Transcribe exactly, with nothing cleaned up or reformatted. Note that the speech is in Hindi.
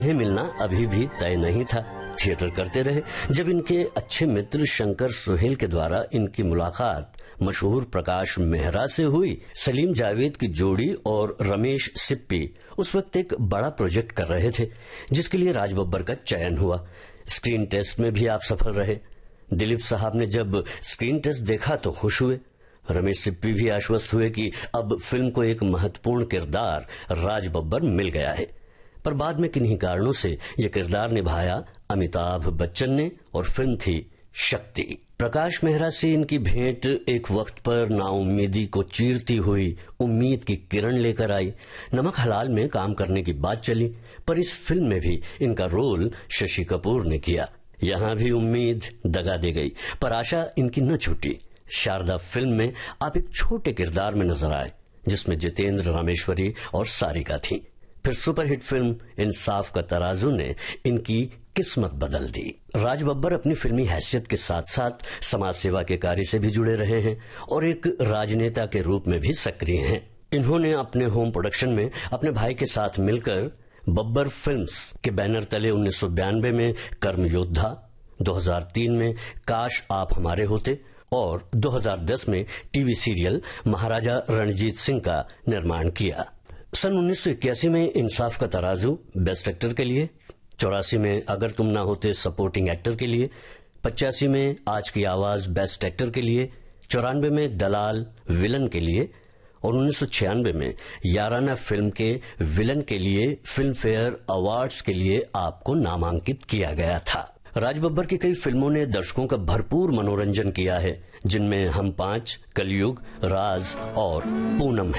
इन्हें मिलना अभी भी तय नहीं था। थिएटर करते रहे। जब इनके अच्छे मित्र शंकर सुहेल के द्वारा इनकी मुलाकात मशहूर प्रकाश मेहरा से हुई, सलीम जावेद की जोड़ी और रमेश सिप्पी उस वक्त एक बड़ा प्रोजेक्ट कर रहे थे जिसके लिए राज बब्बर का चयन हुआ। स्क्रीन टेस्ट में भी आप सफल रहे। दिलीप साहब ने जब स्क्रीन टेस्ट देखा तो खुश हुए। रमेश सिप्पी भी आश्वस्त हुए कि अब फिल्म को एक महत्वपूर्ण किरदार राज बब्बर मिल गया है। पर बाद में किन्हीं कारणों से यह किरदार निभाया अमिताभ बच्चन ने और फिल्म थी शक्ति। प्रकाश मेहरा से इनकी भेंट एक वक्त पर नाउम्मीदी को चीरती हुई उम्मीद की किरण लेकर आई। नमक हलाल में काम करने की बात चली, पर इस फिल्म में भी इनका रोल शशि कपूर ने किया। यहां भी उम्मीद दगा दे गई, पर आशा इनकी न छूटी। शारदा फिल्म में आप एक छोटे किरदार में नजर आए जिसमें जितेंद्र रामेश्वरी और सारिका थी। फिर सुपरहिट फिल्म इंसाफ का तराजू ने इनकी किस्मत बदल दी। राज बब्बर अपनी फिल्मी हैसियत के साथ साथ समाज सेवा के कार्य से भी जुड़े रहे हैं और एक राजनेता के रूप में भी सक्रिय हैं। इन्होंने अपने होम प्रोडक्शन में अपने भाई के साथ मिलकर बब्बर फिल्म्स के बैनर तले उन्नीस सौ बयानबे में कर्म योद्धा, दो हज़ार तीन में काश आप हमारे होते और दो हज़ार दस में टीवी सीरियल महाराजा रणजीत सिंह का निर्माण किया। सन उन्नीस सौ इक्यासी में इंसाफ का तराजू बेस्ट एक्टर के लिए, चौरासी में अगर तुम ना होते सपोर्टिंग एक्टर के लिए, पचासी में आज की आवाज बेस्ट एक्टर के लिए, चौरानवे में दलाल विलन के लिए और उन्नीस सौ छियानवे में याराना फिल्म के विलन के लिए फिल्म फेयर अवार्ड्स के लिए आपको नामांकित किया गया था। राज बब्बर की कई फिल्मों ने दर्शकों का भरपूर मनोरंजन किया है, जिनमें हम पांच, कलयुग, राज और पूनम है।